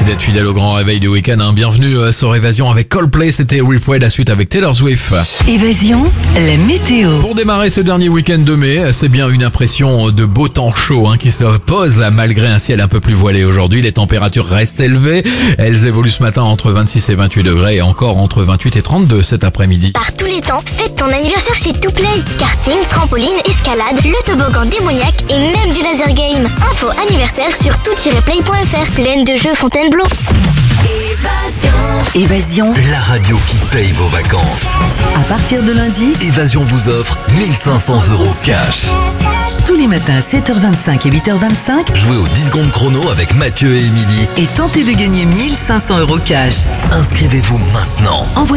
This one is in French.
Merci d'être fidèle au grand réveil du week-end. Bienvenue sur Évasion avec Coldplay. C'était Replay, la suite avec Taylor Swift. Évasion, la météo. Pour démarrer ce dernier week-end de mai, c'est bien une impression de beau temps chaud qui se pose malgré un ciel un peu plus voilé aujourd'hui. Les températures restent élevées. Elles évoluent ce matin entre 26 et 28 degrés et encore entre 28 et 32 cet après-midi. Par tous les temps, fête ton anniversaire chez Touplay. Karting, trampoline, escalade, le toboggan démoniaque et même du laser game. Info anniversaire sur tout-play.fr. Pleine de jeux Fontainebleau. Évasion, La radio qui paye vos vacances. à partir de lundi, Évasion vous offre 1500 € cash. tous les matins à 7h25 et 8h25, Jouez au 10 secondes chrono avec Mathieu et Émilie. et tentez de gagner 1500 € cash. Inscrivez-vous maintenant. Envoyez